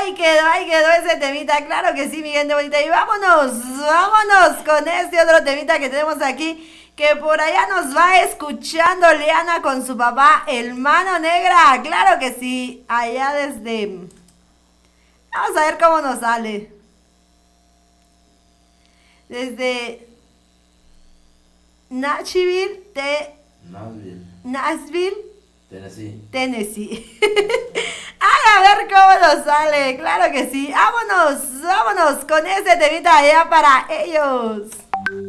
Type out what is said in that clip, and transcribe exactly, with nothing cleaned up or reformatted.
Ahí quedó, ahí quedó ese temita, claro que sí, mi gente bonita. Y vámonos, vámonos con este otro temita que tenemos aquí, que por allá nos va escuchando Liana con su papá, el Mano Negra. Claro que sí, allá desde... Vamos a ver cómo nos sale. Desde Nashville, te... Nashville. Nashville, Tennessee. Tennessee. Ay, a ver cómo nos sale. Claro que sí. Vámonos, vámonos con ese temita allá para ellos.